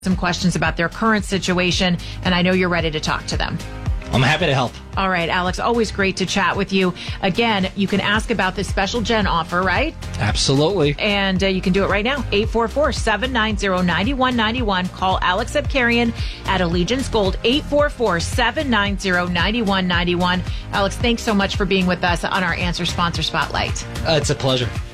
some questions about their current situation, and I know you're ready to talk to them. I'm happy to help. All right, Alex, always great to chat with you. Again, you can ask about this special Gen offer, right? Absolutely. And you can do it right now. 844-790-9191. Call Alex Abkarian at Allegiance Gold, 844-790-9191. Alex, thanks so much for being with us on our Answer Sponsor Spotlight. It's a pleasure.